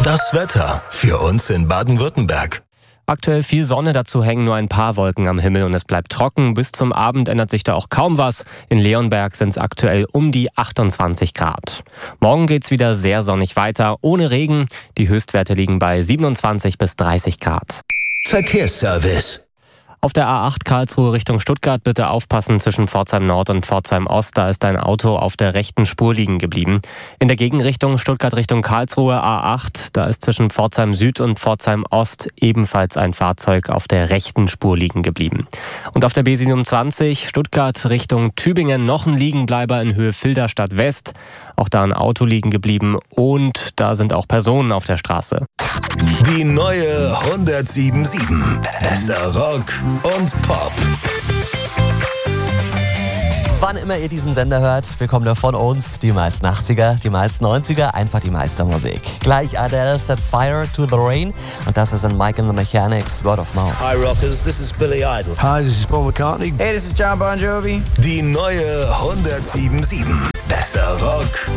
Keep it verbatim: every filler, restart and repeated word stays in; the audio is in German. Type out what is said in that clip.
Das Wetter für uns in Baden-Württemberg. Aktuell viel Sonne, dazu hängen nur ein paar Wolken am Himmel und es bleibt trocken. Bis zum Abend ändert sich da auch kaum was. In Leonberg sind es aktuell um die achtundzwanzig Grad. Morgen geht's wieder sehr sonnig weiter, ohne Regen. Die Höchstwerte liegen bei siebenundzwanzig bis dreißig Grad. Verkehrsservice. Auf der A acht Karlsruhe Richtung Stuttgart bitte aufpassen, zwischen Pforzheim Nord und Pforzheim Ost, da ist ein Auto auf der rechten Spur liegen geblieben. In der Gegenrichtung Stuttgart Richtung Karlsruhe A acht, da ist zwischen Pforzheim Süd und Pforzheim Ost ebenfalls ein Fahrzeug auf der rechten Spur liegen geblieben. Und auf der B siebenundzwanzig Stuttgart Richtung Tübingen noch ein Liegenbleiber in Höhe Filderstadt West, auch da ein Auto liegen geblieben und da sind auch Personen auf der Straße. Die neue hundertsieben Komma sieben. Bester Rock und Pop. Wann immer ihr diesen Sender hört, bekommt ihr von uns die meisten achtziger, die meisten neunziger, einfach die meiste Musik. Gleich Adele, Set Fire to the Rain und das ist in Mike and the Mechanics, Word of Mouth. Hi Rockers, this is Billy Idol. Hi, this is Paul McCartney. Hey, this is John Bon Jovi. Die neue hundertsieben Komma sieben. Bester Rock